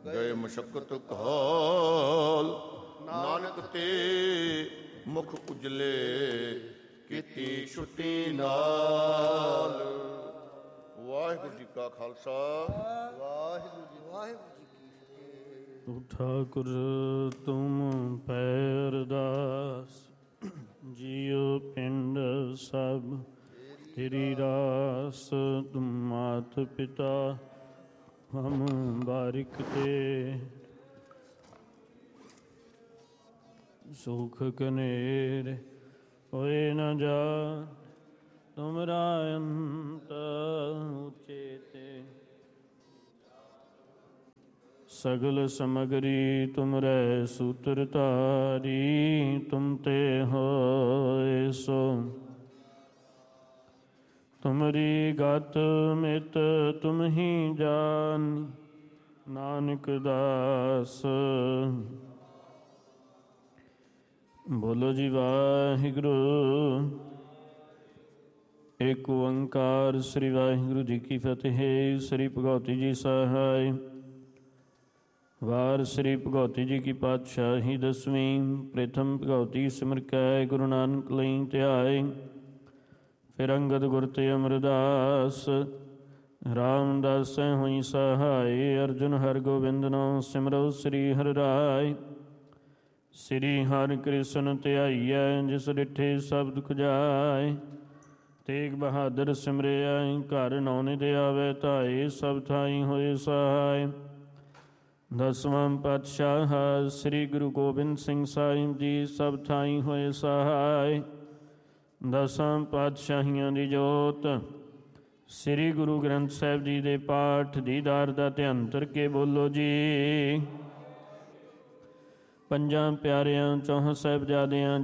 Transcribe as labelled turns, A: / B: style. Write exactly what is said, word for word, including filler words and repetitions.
A: ਗਏ ਮਸ਼ੱਕਤ ਕਾਲ, ਨਾਨਕ ਤੇ ਮੁਖ ਉਜਲੇ ਕੀਤੀ ਛੁੱਟੀ ਨਾਲ। ਵਾਹਿਗੁਰੂ ਜੀ ਕਾ ਖਾਲਸਾ, ਵਾਹਿਗੁਰੂ ਜੀ ਵਾਹਿਗੁਰੂ ਜੀ ਕੀ ਫਤਿਹ।
B: ਠਾਕੁਰ ਤੁਮ ਪੈਰਦਾਸ, ਜੀਉ ਪਿੰਡ ਸਭ ਤੇਰੀ ਰਾਸ। ਤੁਮ ਮਾਤ ਪਿਤਾ ਹਮ ਬਾਰਿਕ ਤੇ, ਸੁਖ ਕਨੇਰ ਹੋਏ ਨ ਜਾਨ। ਤੁਮਰਾ ਅੰਤ ਉਚੇਤੇ, ਸਗਲ ਸਮਗਰੀ ਤੁਮਰੇ ਸੂਤਰ ਧਾਰੀ। ਤੁਮ ਤੇ ਹੋਏ ਸੋ ਤੁਮਰੀ ਗਤ ਮਿਤ ਤੁਮ ਹੀ ਜਾਨ। ਨਾਨਕ ਦਾਸ ਬੋਲੋ ਜੀ ਵਾਹਿਗੁਰੂ। ਏਕ ਓੰਕਾਰ ਸ੍ਰੀ ਵਾਹਿਗੁਰੂ ਜੀ ਕੀ ਫਤਿਹ। ਸ੍ਰੀ ਭਗਉਤੀ ਜੀ ਸਹਾਇ। ਵਾਰ ਸ੍ਰੀ ਭਗਉਤੀ ਜੀ ਕੀ ਪਾਤਸ਼ਾਹੀ ਦਸਵੀਂ। ਪ੍ਰਥਮ ਭਗਉਤੀ ਸਿਮਰ ਕੈ ਗੁਰੂ ਨਾਨਕ ਲਈ ਧਿਆਏ। ਫਿਰ ਅੰਗਦ ਗੁਰ ਤੇ ਅਮਰਦਾਸ, ਰਾਮਦਾਸੈ ਹੋਈ ਸਹਾਇ। ਅਰਜੁਨ ਹਰਿ ਗੋਬਿੰਦ ਨਾਮ ਸਿਮਰੋ ਸ੍ਰੀ ਹਰਿ ਰਾਇ। ਸ੍ਰੀ ਹਰਿ ਕ੍ਰਿਸ਼ਨ ਧਿਆਈਐ, ਜਿਸ ਡਿਠੇ ਸਭ ਦੁਖ ਜਾਏ। ਤੇਗ ਬਹਾਦਰ ਸਿਮਰਿਆ, ਘਰ ਨੌ ਨਿਧ ਆਵੈ ਧਾਏ। ਸਭ ਥਾਈ ਹੋਏ ਸਹਾਇ। ਦਸਵਾਂ ਪਾਤਸ਼ਾਹ ਸ੍ਰੀ ਗੁਰੂ ਗੋਬਿੰਦ ਸਿੰਘ ਸਾਹਿਬ ਜੀ, ਸਭ ਥਾਈ ਹੋਏ ਸਹਾਇ। ਦਸਾਂ ਪਾਤਸ਼ਾਹੀਆਂ ਦੀ ਜੋਤ ਸ੍ਰੀ ਗੁਰੂ ਗ੍ਰੰਥ ਸਾਹਿਬ ਜੀ ਦੇ ਪਾਠ ਦੀਦਾਰ ਦਾ ਧਿਆਨ ਧਰ ਕੇ ਬੋਲੋ ਜੀ। ਪੰਜਾਂ ਪਿਆਰਿਆਂ ਚੌਹਾਂ ਸਾਹਿਬਜ਼ਾਦਿਆਂ